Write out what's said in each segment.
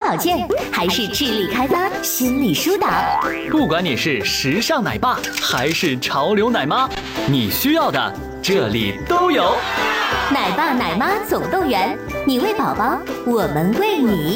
保健，还是智力开发、心理疏导， 不管你是时尚奶爸还是潮流奶妈，你需要的这里都有。 奶爸奶妈总动员，你为宝宝，我们为你。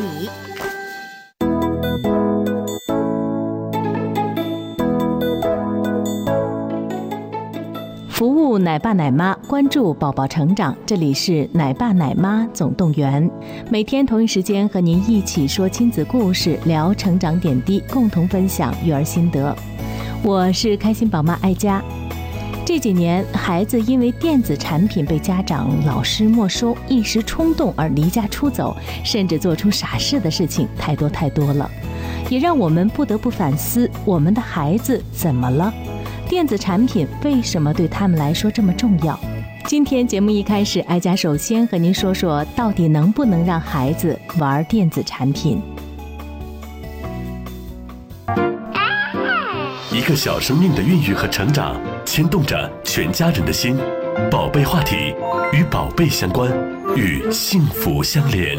服务奶爸奶妈，关注宝宝成长，这里是奶爸奶妈总动员。每天同一时间和您一起说亲子故事，聊成长点滴，共同分享育儿心得。我是开心宝妈艾佳。这几年，孩子因为电子产品被家长、老师没收，一时冲动而离家出走，甚至做出傻事的事情太多了，也让我们不得不反思：我们的孩子怎么了？电子产品为什么对他们来说这么重要？今天节目一开始，艾佳首先和您说说，到底能不能让孩子玩电子产品？ 一个小生命的孕育和成长，牵动着全家人的心。宝贝话题，与宝贝相关，与幸福相连。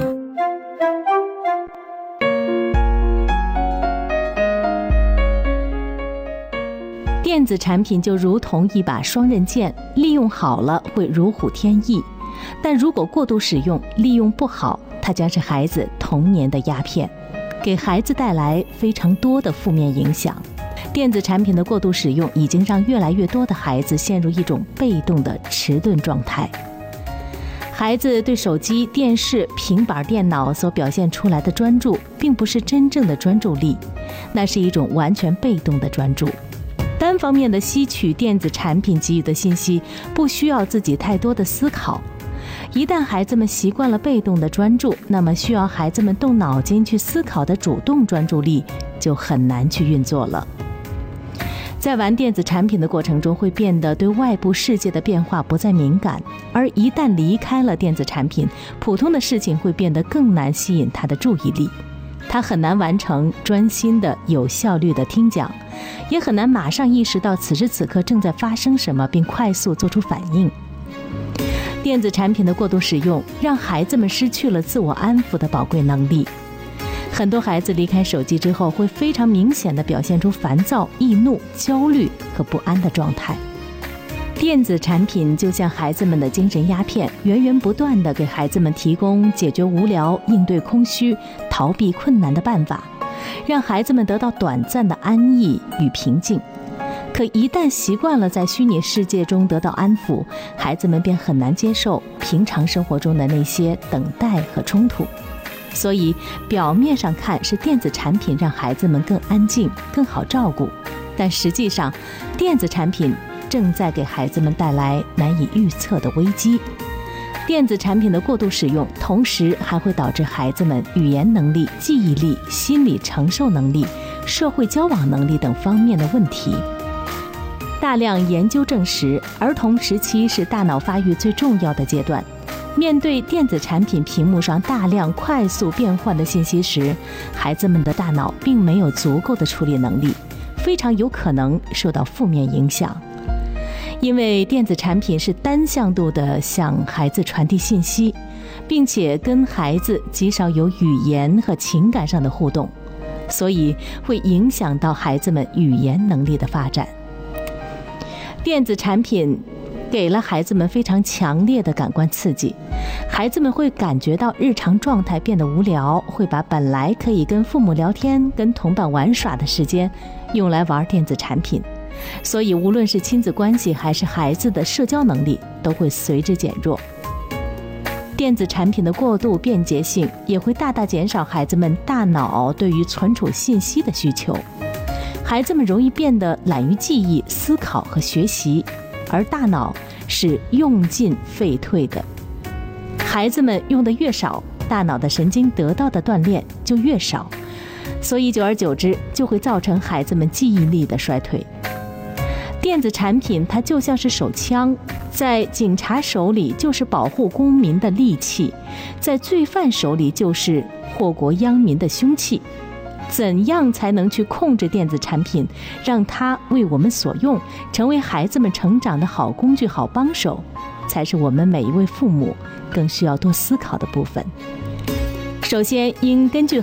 电子产品就如同一把双刃剑，利用好了会如虎添翼，但如果过度使用，利用不好，它将是孩子童年的鸦片，给孩子带来非常多的负面影响。电子产品的过度使用已经让越来越多的孩子陷入一种被动的迟钝状态。孩子对手机、电视、平板电脑所表现出来的专注，并不是真正的专注力，那是一种完全被动的专注。单方面的吸取电子产品给予的信息，不需要自己太多的思考。一旦孩子们习惯了被动的专注，那么需要孩子们动脑筋去思考的主动专注力就很难去运作了。在玩电子产品的过程中，会变得对外部世界的变化不再敏感，而一旦离开了电子产品，普通的事情会变得更难吸引他的注意力。他很难完成专心的、有效率的听讲，也很难马上意识到此时此刻正在发生什么，并快速做出反应。电子产品的过度使用，让孩子们失去了自我安抚的宝贵能力。很多孩子离开手机之后，会非常明显地表现出烦躁、易怒、焦虑和不安的状态。电子产品就像孩子们的精神鸦片，源源不断地给孩子们提供解决无聊、应对空虚、逃避困难的办法，让孩子们得到短暂的安逸与平静。可一旦习惯了在虚拟世界中得到安抚，孩子们便很难接受平常生活中的那些等待和冲突。所以表面上看是电子产品让孩子们更安静、更好照顾，但实际上电子产品正在给孩子们带来难以预测的危机。电子产品的过度使用，同时还会导致孩子们语言能力、记忆力、心理承受能力、社会交往能力等方面的问题。大量研究证实，儿童时期是大脑发育最重要的阶段。面对电子产品屏幕上大量快速变换的信息时，孩子们的大脑并没有足够的处理能力，非常有可能受到负面影响。因为电子产品是单向度的向孩子传递信息，并且跟孩子极少有语言和情感上的互动，所以会影响到孩子们语言能力的发展。电子产品给了孩子们非常强烈的感官刺激，孩子们会感觉到日常状态变得无聊，会把本来可以跟父母聊天、跟同伴玩耍的时间用来玩电子产品，所以无论是亲子关系还是孩子的社交能力都会随之减弱。电子产品的过度便捷性也会大大减少孩子们大脑对于存储信息的需求，孩子们容易变得懒于记忆、思考和学习，而大脑是用进废退的。孩子们用的越少，大脑的神经得到的锻炼就越少，所以久而久之就会造成孩子们记忆力的衰退。电子产品它就像是手枪，在警察手里就是保护公民的利器，在罪犯手里就是祸国殃民的凶器。怎样才能去控制电子产品，让它为我们所用，成为孩子们成长的好工具、好帮手，才是我们每一位父母更需要多思考的部分。首先应根据